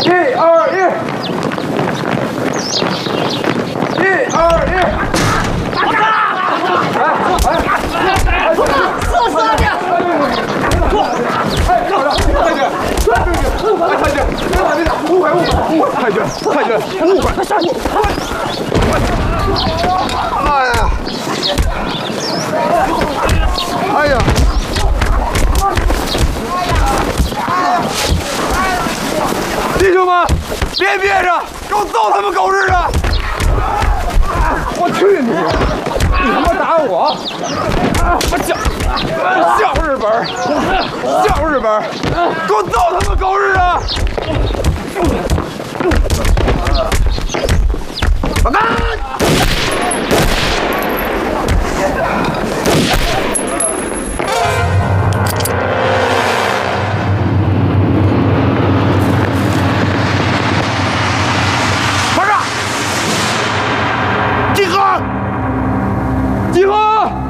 哎呀！弟兄们，别憋着，给我揍他们狗日的！我去你！你他妈打我！小日本，小日本，给我揍他们狗日的！我干！集合！集合！